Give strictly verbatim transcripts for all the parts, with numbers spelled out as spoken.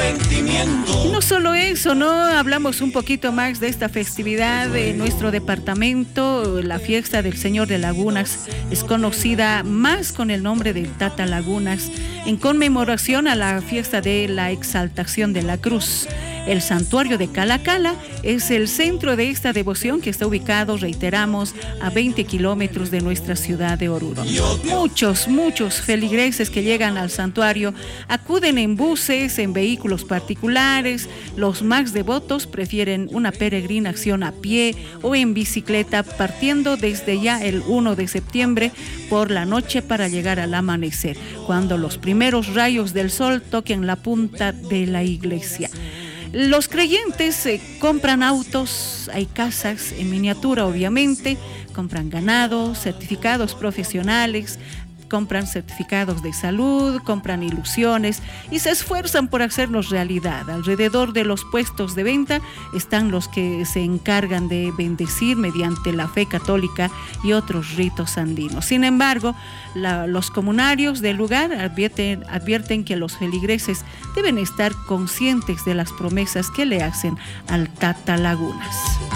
Y no solo eso, ¿no? Hablamos un poquito más de esta festividad de nuestro departamento. La fiesta del Señor de Lagunas es conocida más con el nombre del Tata Lagunas, en conmemoración a la fiesta de la Exaltación de la Cruz. El santuario de Calacala es el centro de esta devoción, que está ubicado, reiteramos, a veinte kilómetros de nuestra ciudad de Oruro. Muchos, muchos feligreses que llegan al santuario acuden en buses, en vehículos particulares. Los más devotos prefieren una peregrinación a pie o en bicicleta, partiendo desde ya el primero de septiembre por la noche para llegar al amanecer, cuando los primeros rayos del sol toquen la punta de la iglesia. Los creyentes eh, compran autos, hay casas en miniatura obviamente, compran ganado, certificados profesionales, compran certificados de salud, compran ilusiones y se esfuerzan por hacerlos realidad. Alrededor de los puestos de venta están los que se encargan de bendecir mediante la fe católica y otros ritos andinos. Sin embargo, la, los comunarios del lugar advierten, advierten que los feligreses deben estar conscientes de las promesas que le hacen al Tata Lagunas.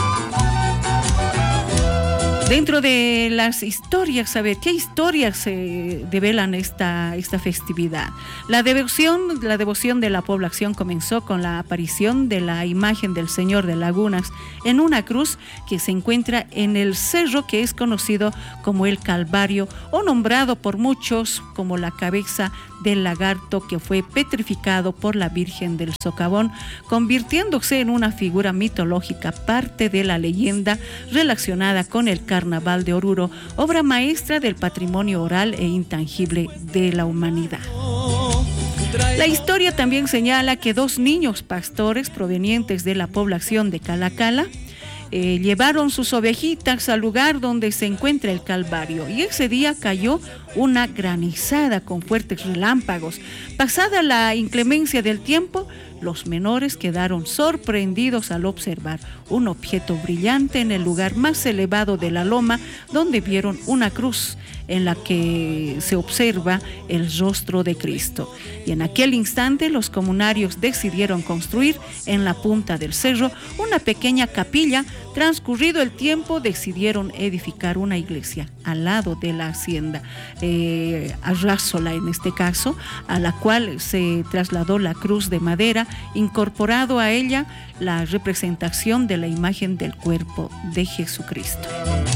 Dentro de las historias, a ver, ¿qué historias se eh, develan esta, esta festividad? La devoción, la devoción de la población comenzó con la aparición de la imagen del Señor de Lagunas en una cruz que se encuentra en el cerro que es conocido como el Calvario, o nombrado por muchos como la cabeza del lagarto, que fue petrificado por la Virgen del Socavón, convirtiéndose en una figura mitológica, parte de la leyenda relacionada con el Carnaval de Oruro, obra maestra del patrimonio oral e intangible de la humanidad. La historia también señala que dos niños pastores provenientes de la población de Calacala Eh, llevaron sus ovejitas al lugar donde se encuentra el Calvario, y ese día cayó una granizada con fuertes relámpagos. Pasada la inclemencia del tiempo, los menores quedaron sorprendidos al observar un objeto brillante en el lugar más elevado de la loma, donde vieron una cruz en la que se observa el rostro de Cristo. Y en aquel instante los comunarios decidieron construir en la punta del cerro una pequeña capilla. Transcurrido el tiempo, decidieron edificar una iglesia al lado de la hacienda, eh, Arrázola en este caso, a la cual se trasladó la cruz de madera, incorporado a ella la representación de la imagen del cuerpo de Jesucristo.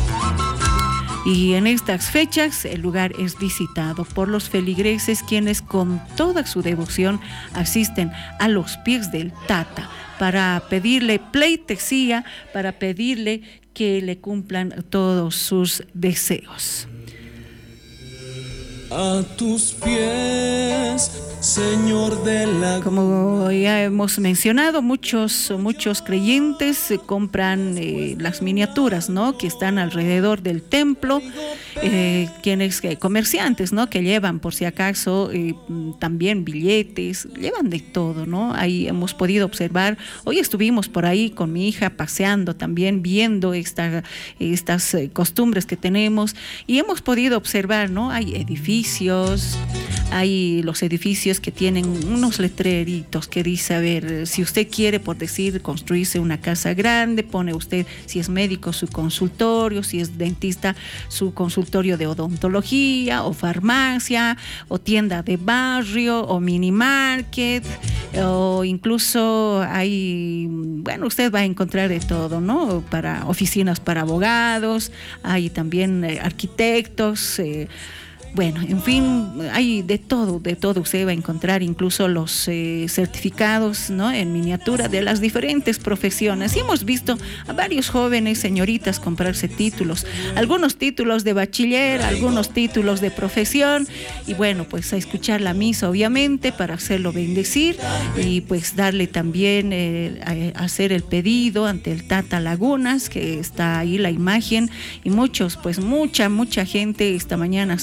Y en estas fechas el lugar es visitado por los feligreses, quienes con toda su devoción asisten a los pies del Tata para pedirle pleitesía, para pedirle que le cumplan todos sus deseos. A tus pies, Señor de la... Como ya hemos mencionado, muchos, muchos creyentes eh, compran eh, las miniaturas, ¿no?, que están alrededor del templo, eh, quienes, eh, comerciantes, ¿no?, que llevan por si acaso eh, también billetes, llevan de todo, ¿no? Ahí hemos podido observar, hoy estuvimos por ahí con mi hija paseando también, viendo esta, estas eh, costumbres que tenemos, y hemos podido observar, ¿no?, hay edificios, hay los edificios que tienen unos letreritos que dice, a ver, si usted quiere, por decir, construirse una casa grande, pone usted, si es médico, su consultorio, si es dentista, su consultorio de odontología, o farmacia, o tienda de barrio, o mini market, o incluso hay, bueno, usted va a encontrar de todo, ¿no? Para oficinas para abogados, hay también eh, arquitectos, eh, bueno, en fin, hay de todo, de todo usted va a encontrar, incluso los eh, certificados, ¿no?, en miniatura de las diferentes profesiones. Y hemos visto a varios jóvenes, señoritas, comprarse títulos, algunos títulos de bachiller, algunos títulos de profesión, y bueno, pues a escuchar la misa, obviamente, para hacerlo bendecir, y pues darle también, eh, a hacer el pedido ante el Tata Lagunas, que está ahí la imagen, y muchos, pues mucha, mucha gente esta mañana se ha ido a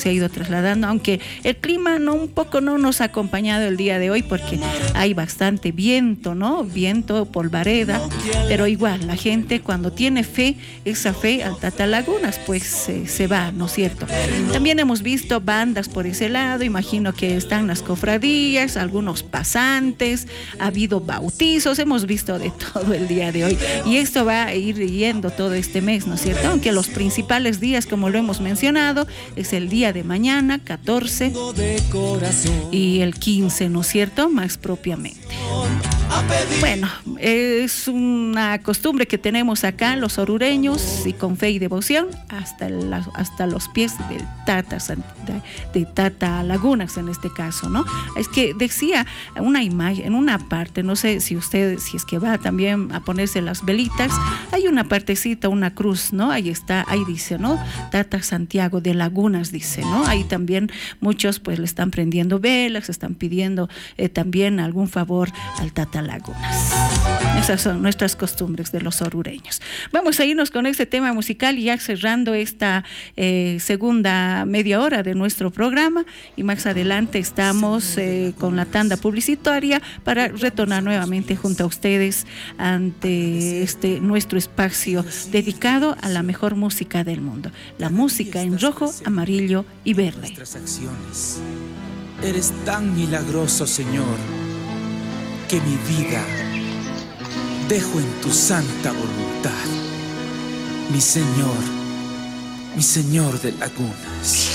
trasladando, aunque el clima no un poco no nos ha acompañado el día de hoy porque hay bastante viento, ¿no? Viento, polvareda, pero igual la gente cuando tiene fe, esa fe al Tatalagunas, pues eh, se va, ¿no es cierto? También hemos visto bandas por ese lado, imagino que están las cofradías, algunos pasantes, ha habido bautizos, hemos visto de todo el día de hoy y esto va a ir yendo todo este mes, ¿no es cierto? Aunque los principales días, como lo hemos mencionado, es el día de mañana, catorce, y el quince, ¿no es cierto? Más propiamente. Bueno, es una costumbre que tenemos acá los orureños y con fe y devoción hasta, la, hasta los pies del Tata, de, de Tata Lagunas en este caso, ¿no? Es que decía una imagen, en una parte, no sé si usted, si es que va también a ponerse las velitas, hay una partecita, una cruz, ¿no? Ahí está, ahí dice, ¿no? Tata Santiago de Lagunas, dice, ¿no? Ahí también muchos pues le están prendiendo velas, están pidiendo eh, también algún favor al Tata Lagunas. Esas son nuestras costumbres de los orureños. Vamos a irnos con este tema musical y ya cerrando esta eh, segunda media hora de nuestro programa, y más adelante estamos eh, con la tanda publicitaria para retornar nuevamente junto a ustedes ante este nuestro espacio dedicado a la mejor música del mundo, la música en rojo, amarillo y verde. Nuestras acciones. Eres tan milagroso, Señor, que mi vida dejo en tu santa voluntad, mi Señor, mi Señor de Lagunas.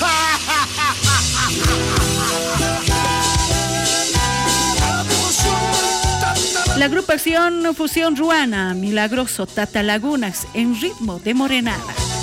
La agrupación Fusión Ruana, Milagroso Tata Lagunas, en ritmo de morenada.